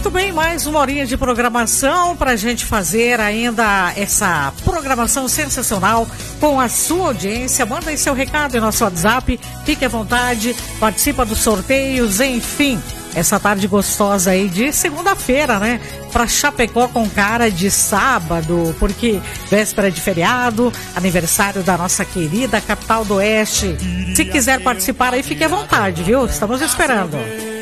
Muito bem, mais uma horinha de programação para a gente fazer ainda essa programação sensacional com a sua audiência. Manda aí seu recado em nosso WhatsApp, fique à vontade, participa dos sorteios, enfim. Essa tarde gostosa aí de segunda-feira, né? Pra Chapecó com cara de sábado, porque véspera de feriado, aniversário da nossa querida capital do Oeste. Se quiser participar aí, fique à vontade, viu? Estamos esperando.